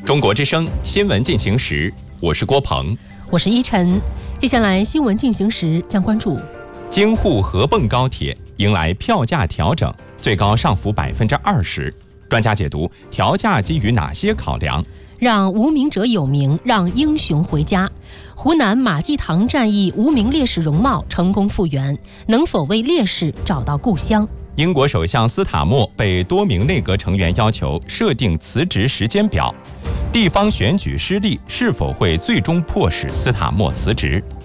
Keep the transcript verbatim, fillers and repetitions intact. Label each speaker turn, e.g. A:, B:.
A: 中国之声新闻进行时，我是郭鹏，
B: 我是依晨。接下来新闻进行时将关注：
A: 京沪合泵高铁迎来票价调整，最高上浮百分之二十。专家解读调价基于哪些考量？
B: 让无名者有名，让英雄回家。湖南马济塘战役无名烈士容貌成功复原，能否为烈士找到故乡？
A: 英国首相斯塔默被多名内阁成员要求设定辞职时间表。地方选举失利，是否会最终迫使斯塔默辞职？